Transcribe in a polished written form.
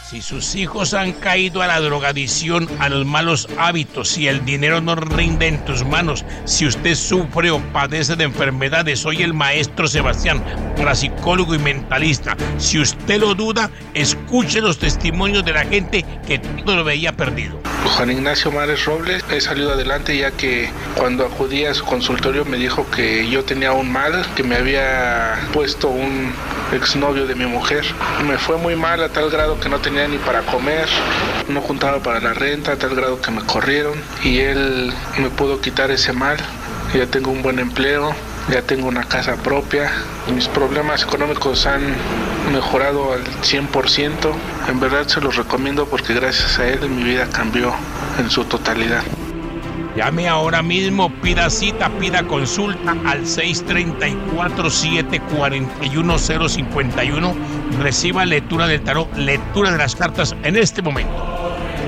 Si sus hijos han caído a la drogadicción, a los malos hábitos, si el dinero no rinde en tus manos, si usted sufre o padece de enfermedades, soy el maestro Sebastián, parapsicólogo y mentalista. Si usted lo duda, escuche los testimonios de la gente que todo lo veía perdido. Juan Ignacio Mares Robles, he salido adelante ya que cuando acudí a su consultorio me dijo que yo tenía un mal, que me había puesto un exnovio de mi mujer. Me fue muy mal a tal grado que no tenía ni para comer, no juntaba para la renta, a tal grado que me corrieron y él me pudo quitar ese mal. Ya tengo un buen empleo, ya tengo una casa propia, mis problemas económicos han mejorado al 100%. En verdad se los recomiendo porque gracias a él mi vida cambió en su totalidad. Llame ahora mismo, pida cita, pida consulta al 634-741-051. Reciba lectura del tarot, lectura de las cartas en este momento.